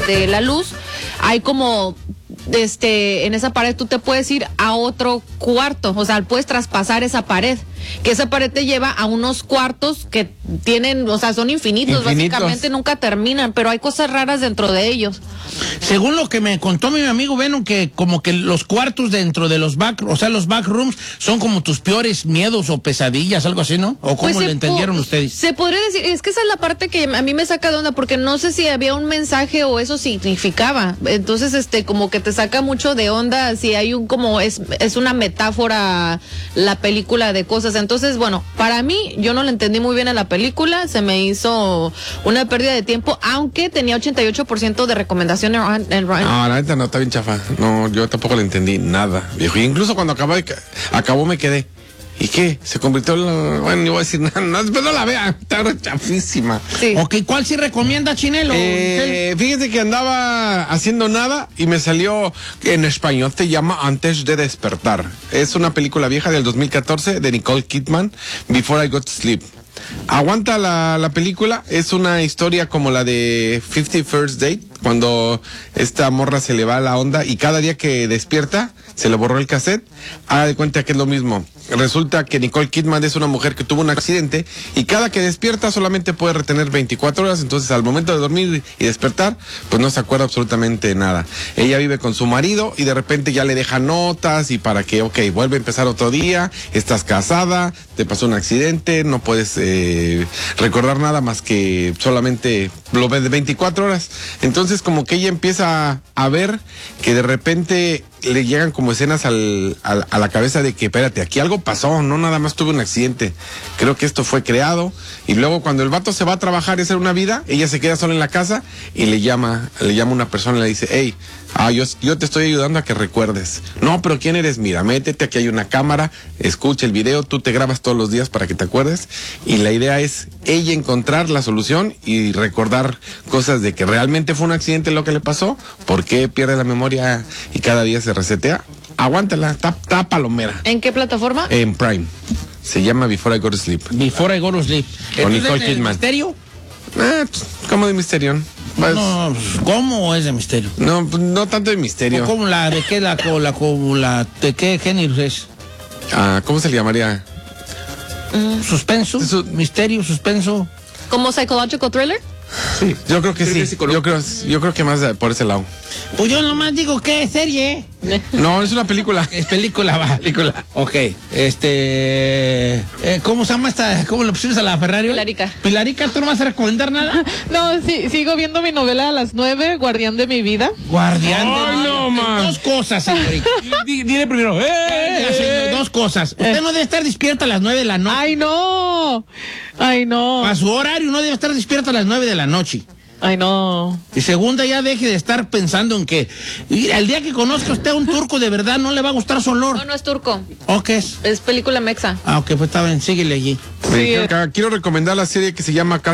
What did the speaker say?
la luz, hay como en esa pared tú te puedes ir a otro cuarto, o sea, puedes traspasar esa pared, que esa pared te lleva a unos cuartos que tienen, o sea, son infinitos, básicamente nunca terminan, pero hay cosas raras dentro de ellos. Según lo que me contó mi amigo Venom, que como que los cuartos dentro de los los backrooms son como tus peores miedos o pesadillas, algo así, ¿no? ¿O cómo le entendieron ustedes? Se podría decir, es que esa es la parte que a mí me saca de onda, porque no sé si había un mensaje o eso significaba. Entonces, como que te saca mucho de onda si hay es una metáfora la película de cosas. Entonces, bueno, para mí, yo no le entendí muy bien a la película, se me hizo una pérdida de tiempo, aunque tenía 88% de recomendaciones en Rotten. No, la neta no, está bien chafa. No, yo tampoco le entendí nada, viejo. Y incluso cuando acabó me quedé. ¿Y qué? Se convirtió en... Bueno, ni voy a decir nada, no, después no la vea, está chafísima. Sí. Ok, ¿cuál sí recomienda, Chinelo? Fíjate que andaba haciendo nada y me salió en español, se llama Antes de despertar. Es una película vieja del 2014 de Nicole Kidman, Before I Go to Sleep. Aguanta la película, es una historia como la de 50 First Date, cuando esta morra se le va la onda y cada día que despierta se le borró el cassette. Haga de cuenta que es lo mismo. Resulta que Nicole Kidman es una mujer que tuvo un accidente y cada que despierta solamente puede retener 24 horas, entonces al momento de dormir y despertar, pues no se acuerda absolutamente nada. Ella vive con su marido y de repente ya le deja notas y para que, vuelve a empezar otro día, estás casada, te pasó un accidente, no puedes recordar nada más que solamente lo ves de 24 horas. Entonces como que ella empieza a ver que de repente le llegan como escenas a la cabeza de que, espérate, aquí algo pasó, no nada más tuve un accidente, creo que esto fue creado. Y luego cuando el vato se va a trabajar y hacer una vida, ella se queda sola en la casa y le llama una persona y le dice, hey, yo te estoy ayudando a que recuerdes. No, pero ¿quién eres? Mira, métete, aquí hay una cámara, escucha el video, tú te grabas todos los días para que te acuerdes. Y la idea es ella encontrar la solución y recordar cosas de que realmente fue un accidente lo que le pasó, por qué pierde la memoria y cada día se resetea. Aguántala, está palomera. ¿En qué plataforma? En Prime. Se llama Before I Go to Sleep. Before I Go to Sleep. Con Nicole Kidman. ¿Misterio? ¿Cómo de misterio? No, ¿cómo es de misterio? No tanto de misterio. ¿Cómo de qué género es? ¿Cómo se le llamaría? ¿Suspenso? ¿Misterio? ¿Suspenso? ¿Como psychological thriller? Sí, yo creo que sí. Yo creo que más por ese lado. Pues yo nomás digo que es serie. No, es una película. Es película, va. Película. Ok, ¿cómo se llama esta? ¿Cómo le pusiste a la Ferrari? Pilarica. Pilarica, ¿tú no vas a recomendar nada? No, sí, sigo viendo mi novela a las 9, Guardián de mi vida. Guardián de mi vida. No, man. Dos cosas, señorita. Dile primero. Dos cosas. Usted no debe estar despierta a las 9 de la noche. ¡Ay, no! ¡Ay, no! A su horario no debe estar despierta a las 9 de la noche. ¡Ay, no! Y segunda, ya deje de estar pensando en que el día que conozca usted a un turco de verdad no le va a gustar su olor. No es turco. ¿O qué es? Es película mexa. Ok, pues está bien, síguele allí. Quiero recomendar la serie que se llama